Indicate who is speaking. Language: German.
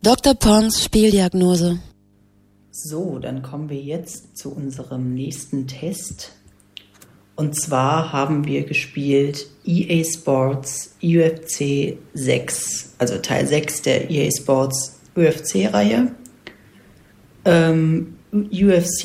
Speaker 1: Dr. Pongs Spieldiagnose.
Speaker 2: So, dann kommen wir jetzt zu unserem nächsten Test. Und zwar haben wir gespielt EA Sports UFC 6, also Teil 6 der EA Sports UFC-Reihe. UFC